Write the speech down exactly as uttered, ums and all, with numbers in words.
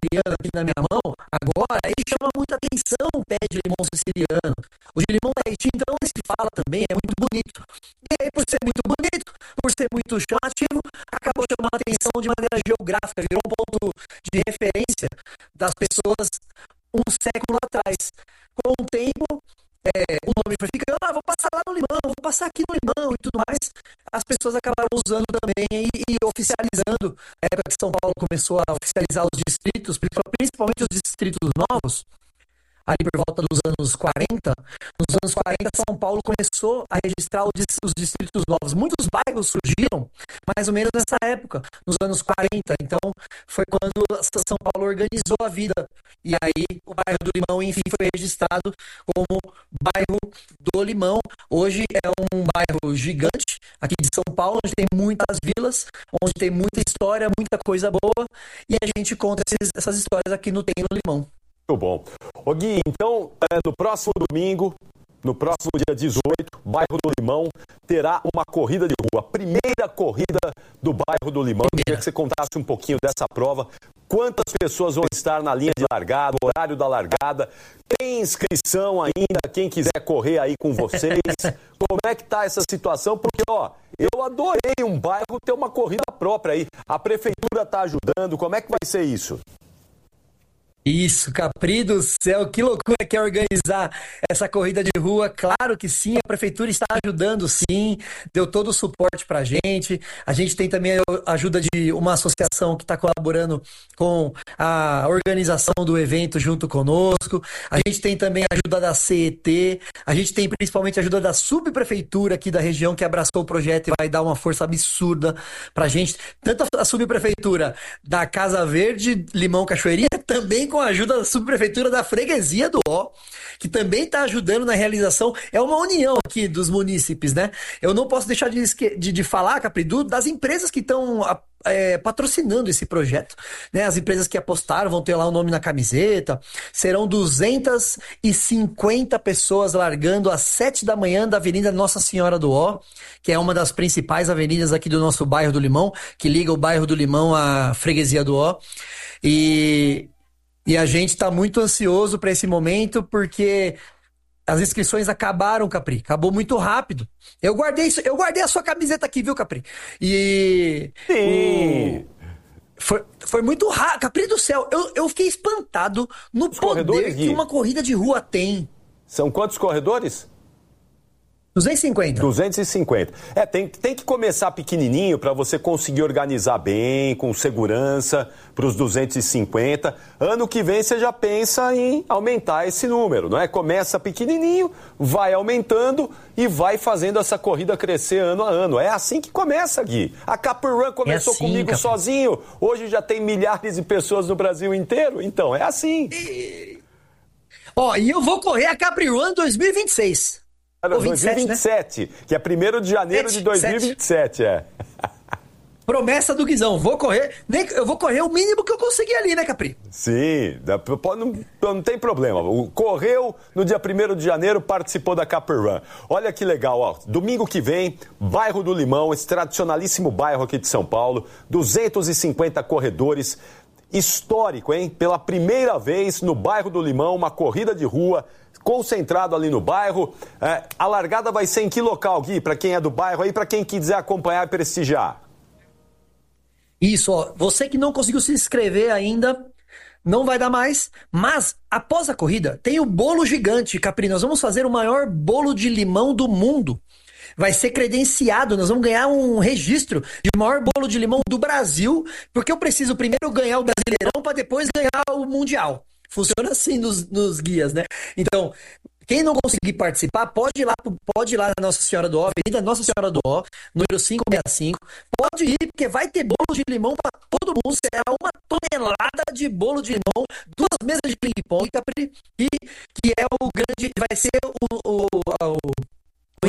siciliano aqui na minha mão, agora, ele chama muita atenção, o pé de limão siciliano. O de limão Tahiti, então, ele se fala também, é muito bonito. E aí, por ser muito bonito, por ser muito chamativo, acabou chamando a atenção de maneira geográfica, virou um ponto de referência das pessoas um século atrás. Com o tempo, é, o nome foi ficando, ah, vou passar lá no Limão, vou passar aqui no Limão e tudo mais. As pessoas acabaram usando também e, e oficializando. Na época que São Paulo começou a oficializar os distritos, principalmente os distritos novos, ali por volta dos anos quarenta, nos anos quarenta, São Paulo começou a registrar os distritos novos. Muitos bairros surgiram mais ou menos nessa época, nos anos quarenta. Então, foi quando São Paulo organizou a vida. E aí, o bairro do Limão, enfim, foi registrado como bairro do Limão. Hoje é um bairro gigante aqui de São Paulo, onde tem muitas vilas, onde tem muita história, muita coisa boa. E a gente conta esses, essas histórias aqui no Tem no Limão. Muito bom. Ô Gui, então, é, no próximo domingo, no próximo dia dezoito, bairro do Limão terá uma corrida de rua. A primeira corrida do bairro do Limão. Queria que você contasse um pouquinho dessa prova. Quantas pessoas vão estar na linha de largada, o horário da largada? Tem inscrição ainda? Quem quiser correr aí com vocês? Como é que tá essa situação? Porque, ó, eu adorei um bairro ter uma corrida própria aí. A prefeitura tá ajudando. Como é que vai ser isso? Isso, Capri do céu, que loucura que é organizar essa corrida de rua. Claro que sim, a prefeitura está ajudando sim, deu todo o suporte pra gente. A gente tem também a ajuda de uma associação que está colaborando com a organização do evento junto conosco. A gente tem também a ajuda da C E T, a gente tem principalmente a ajuda da subprefeitura aqui da região que abraçou o projeto e vai dar uma força absurda pra gente. Tanto a subprefeitura da Casa Verde, Limão Cachoeirinha, também com a ajuda da subprefeitura da Freguesia do Ó, que também está ajudando na realização. É uma união aqui dos munícipes, né? Eu não posso deixar de, esque... de, de falar, Capridu, das empresas que estão é, patrocinando esse projeto, né? As empresas que apostaram vão ter lá o nome na camiseta. Serão duzentas e cinquenta pessoas largando às sete da manhã da Avenida Nossa Senhora do Ó, que é uma das principais avenidas aqui do nosso bairro do Limão, que liga o bairro do Limão à Freguesia do Ó. E... E a gente está muito ansioso para esse momento, porque as inscrições acabaram, Capri. Acabou muito rápido. Eu guardei isso, eu guardei a sua camiseta aqui, viu, Capri? E... Sim. O... Foi, foi muito rápido. Capri do céu, eu, eu fiquei espantado no Os poder que uma corrida de rua tem. São quantos corredores? duzentos e cinquenta. duzentos e cinquenta. É, tem, tem que começar pequenininho para você conseguir organizar bem, com segurança, para os duzentos e cinquenta. Ano que vem você já pensa em aumentar esse número, não é? Começa pequenininho, vai aumentando e vai fazendo essa corrida crescer ano a ano. É assim que começa, Gui. A Capri Run começou é assim, comigo Capri. sozinho, hoje já tem milhares de pessoas no Brasil inteiro, então é assim. E... Ó, e eu vou correr a Capri Run dois mil e vinte e seis. dois mil e vinte e sete, né? Que é primeiro de janeiro de dois mil e vinte e sete, é. Promessa do Guizão, vou correr, nem, eu vou correr o mínimo que eu conseguir ali, né, Capri? Sim, não, não tem problema. Correu no dia primeiro de janeiro, participou da Capri Run. Olha que legal, ó. Domingo que vem, bairro do Limão, esse tradicionalíssimo bairro aqui de São Paulo, duzentos e cinquenta corredores. Histórico, hein? Pela primeira vez no bairro do Limão, uma corrida de rua concentrado ali no bairro. É, a largada vai ser em que local, Gui? Para quem é do bairro aí, para quem quiser acompanhar e prestigiar. Isso, ó. Você que não conseguiu se inscrever ainda, não vai dar mais. Mas, após a corrida, tem o bolo gigante, Capri. Nós vamos fazer o maior bolo de limão do mundo. Vai ser credenciado, nós vamos ganhar um registro de maior bolo de limão do Brasil, porque eu preciso primeiro ganhar o Brasileirão para depois ganhar o Mundial. Funciona assim nos, nos guias, né? Então, quem não conseguir participar, pode ir lá, pode ir lá na Nossa Senhora do Ó, Avenida Nossa Senhora do Ó, número quinhentos e sessenta e cinco. Pode ir, porque vai ter bolo de limão para todo mundo. Será uma tonelada de bolo de limão, duas mesas de ping-pong, que, que é o grande, vai ser o, o, o